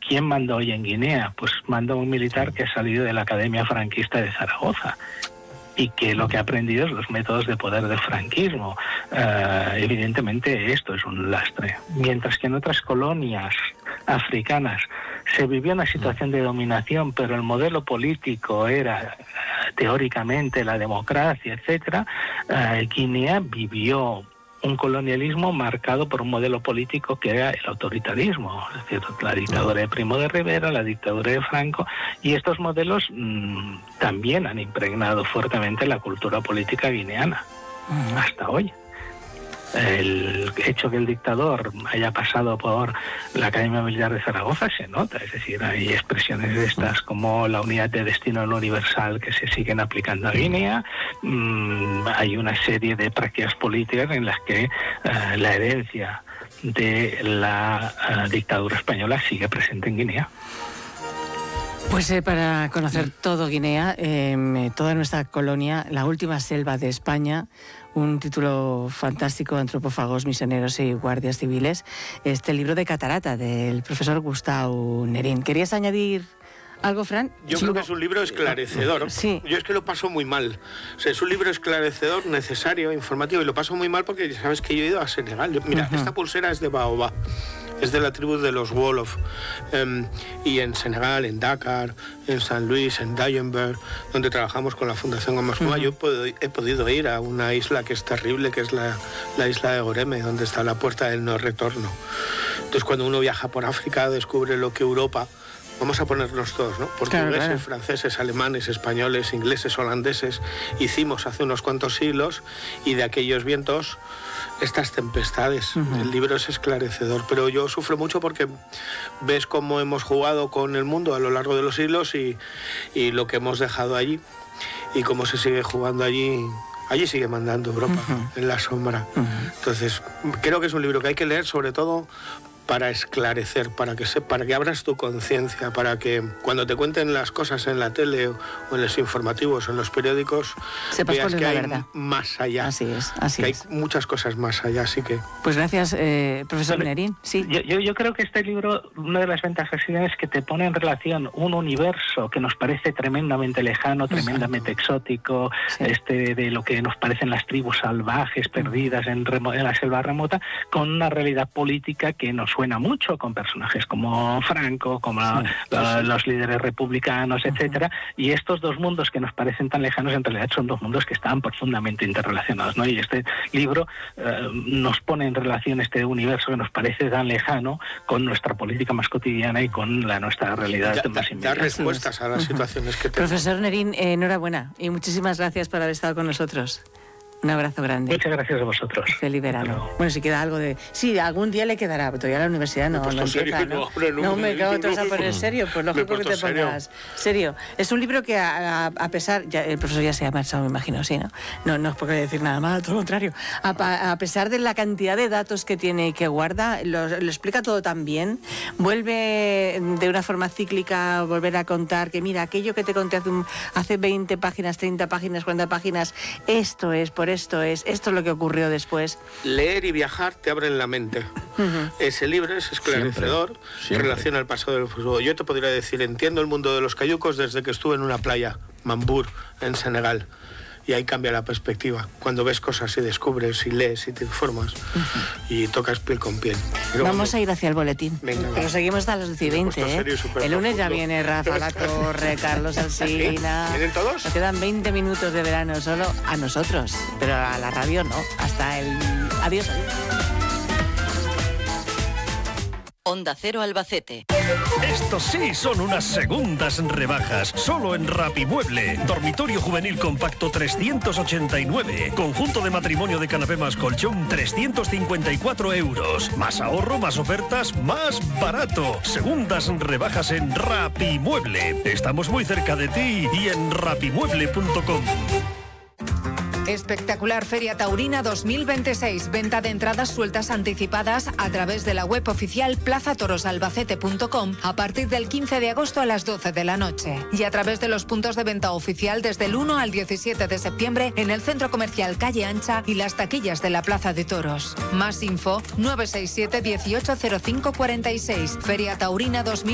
¿quién manda hoy en Guinea? Pues manda un militar que ha salido de la Academia Franquista de Zaragoza y que lo que ha aprendido es los métodos de poder del franquismo. Evidentemente esto es un lastre. Mientras que en otras colonias africanas se vivió una situación de dominación, pero el modelo político era teóricamente la democracia, etcétera, Guinea vivió un colonialismo marcado por un modelo político que era el autoritarismo, es decir, la dictadura de Primo de Rivera, la dictadura de Franco, y estos modelos también han impregnado fuertemente la cultura política guineana hasta hoy. El hecho que el dictador haya pasado por la Academia Militar de Zaragoza se nota, es decir, hay expresiones de estas como la unidad de destino universal que se siguen aplicando a Guinea. Hay una serie de prácticas políticas en las que la herencia de la dictadura española sigue presente en Guinea. Pues para conocer todo Guinea, toda nuestra colonia, la última selva de España, un título fantástico, Antropófagos, Misioneros y Guardias Civiles, este libro de Catarata del profesor Gustau Nerín. ¿Querías añadir algo, Fran? Yo creo que es un libro esclarecedor. Sí. Yo es que lo paso muy mal. O sea, es un libro esclarecedor, necesario, informativo, y lo paso muy mal porque ya sabes que yo he ido a Senegal. Mira, esta pulsera es de Baobab. Es de la tribu de los Wolof. Y en Senegal, en Dakar, en San Luis, en Dayenberg, donde trabajamos con la Fundación Amasua, yo he podido ir a una isla que es terrible, que es la isla de Goreme, donde está la puerta del no retorno. Entonces, cuando uno viaja por África, descubre lo que Europa... Vamos a ponernos todos, ¿no? Portugueses, claro. Franceses, alemanes, españoles, ingleses, holandeses, hicimos hace unos cuantos siglos, y de aquellos vientos, estas tempestades. El libro es esclarecedor, pero yo sufro mucho porque ves cómo hemos jugado con el mundo a lo largo de los siglos y lo que hemos dejado allí, y cómo se sigue jugando allí. Allí sigue mandando Europa, en la sombra. Entonces, creo que es un libro que hay que leer, sobre todo para esclarecer, para que abras tu conciencia, para que cuando te cuenten las cosas en la tele o en los informativos o en los periódicos, sepas veas que la hay verdad. Más allá. Así es. Que hay muchas cosas más allá, así que... Pues gracias, profesor Nerín. Sí. Yo creo que este libro, una de las ventajas que tiene es que te pone en relación un universo que nos parece tremendamente lejano, tremendamente exótico, de lo que nos parecen las tribus salvajes perdidas en la selva remota, con una realidad política que nos suena mucho, con personajes como Franco, como los líderes republicanos, etcétera, y estos dos mundos que nos parecen tan lejanos en realidad son dos mundos que están profundamente interrelacionados, ¿no? Y este libro nos pone en relación este universo que nos parece tan lejano con nuestra política más cotidiana y con nuestra realidad más inmediata. Da respuestas a las situaciones que tenemos. Profesor Nerín, enhorabuena y muchísimas gracias por haber estado con nosotros. Un abrazo grande. Muchas gracias a vosotros. Feliz verano. Bueno, si queda algo de... Sí, algún día le quedará, pero todavía la universidad no empieza, ¿no? No me cago, te vas a poner serio, pues lógico que te pongas serio. Es un libro que a pesar... el profesor ya se ha marchado, me imagino, sí, ¿no? No es porque decir nada más, todo lo contrario. A pesar de la cantidad de datos que tiene y que guarda, lo explica todo tan bien, vuelve de una forma cíclica a volver a contar que mira, aquello que te conté hace 20 páginas, 30 páginas, 40 páginas, esto es lo que ocurrió después. Leer y viajar te abren la mente. Ese libro es esclarecedor, relaciona el pasado del fútbol. Yo te podría decir, entiendo el mundo de los cayucos desde que estuve en una playa, Mambour, en Senegal. Y ahí cambia la perspectiva. Cuando ves cosas y descubres y lees y te informas y tocas piel con piel. Vamos a ir hacia el boletín. Venga, pero seguimos hasta las 10:20, El lunes ya viene Rafa La Torre, Carlos Alsina. ¿Vienen todos? Nos quedan 20 minutos de verano solo a nosotros, pero a la radio no. Hasta el... Adiós. Onda Cero Albacete. Estos sí son unas segundas rebajas. Solo en Rapimueble. Dormitorio juvenil compacto 389. Conjunto de matrimonio de canapé más colchón 354 euros. Más ahorro, más ofertas, más barato. Segundas rebajas en Rapimueble. Estamos muy cerca de ti y en rapimueble.com. Espectacular Feria Taurina 2026. Venta de entradas sueltas anticipadas a través de la web oficial plazatorosalbacete.com a partir del 15 de agosto a las 12 de la noche. Y a través de los puntos de venta oficial desde el 1 al 17 de septiembre en el Centro Comercial Calle Ancha y las taquillas de la Plaza de Toros. Más info 967 180546. Feria Taurina 2026.